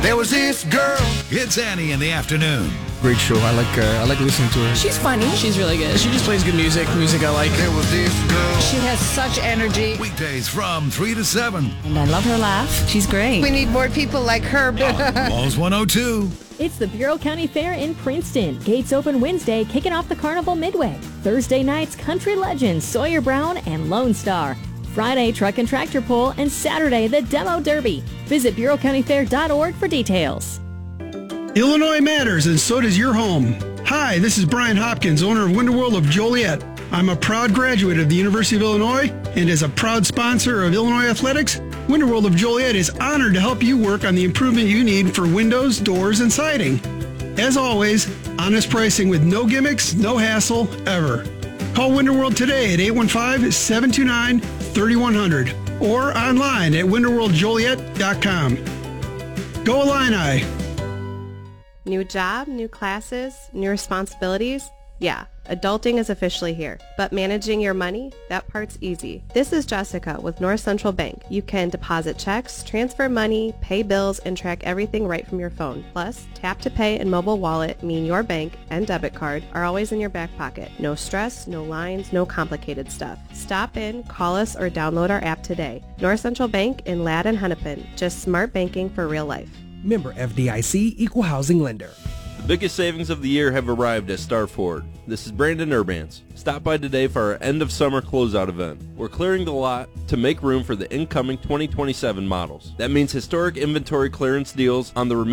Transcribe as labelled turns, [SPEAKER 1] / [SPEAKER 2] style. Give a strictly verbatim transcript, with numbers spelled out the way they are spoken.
[SPEAKER 1] There was this girl.
[SPEAKER 2] It's Annie in the afternoon.
[SPEAKER 3] Great show. I like uh, I like listening to her.
[SPEAKER 4] She's funny.
[SPEAKER 5] She's really good. She just plays good music. Music I like.
[SPEAKER 1] There was this girl.
[SPEAKER 4] She has such energy.
[SPEAKER 2] Weekdays from three to seven.
[SPEAKER 6] And I love her laugh. She's great.
[SPEAKER 4] We need more people like her.
[SPEAKER 2] Walls one oh two.
[SPEAKER 7] It's the Bureau County Fair in Princeton. Gates open Wednesday, kicking off the carnival midway. Thursday nights, country legends Sawyer Brown and Lone Star. Friday, truck and tractor pull, and Saturday, the Demo Derby. Visit bureau county fair dot org for details.
[SPEAKER 8] Illinois matters, and so does your home. Hi, this is Brian Hopkins, owner of Winterworld of Joliet. I'm a proud graduate of the University of Illinois, and as a proud sponsor of Illinois Athletics, Winterworld of Joliet is honored to help you work on the improvement you need for windows, doors, and siding. As always, honest pricing with no gimmicks, no hassle, ever. Call Winterworld today at eight one five, seven two nine, three one zero zero or online at winterworld joliet dot com. Go Illini!
[SPEAKER 9] New job, new classes, new responsibilities? Yeah, adulting is officially here. But managing your money? That part's easy. This is Jessica with North Central Bank. You can deposit checks, transfer money, pay bills, and track everything right from your phone. Plus, tap to pay and mobile wallet mean your bank and debit card are always in your back pocket. No stress, no lines, no complicated stuff. Stop in, call us, or download our app today. North Central Bank in Ladd and Hennepin. Just smart banking for real life.
[SPEAKER 10] Member F D I C, Equal Housing Lender.
[SPEAKER 11] The biggest savings of the year have arrived at Star Ford. This is Brandon Urbans. Stop by today for our end of summer closeout event. We're clearing the lot to make room for the incoming twenty twenty-seven models. That means historic inventory clearance deals on the remaining